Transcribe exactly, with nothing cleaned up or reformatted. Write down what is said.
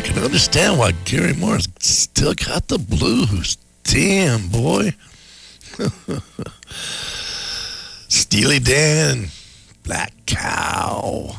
can understand why Gary Moore's still got the blues. Damn, boy. Steely Dan, Black Cow.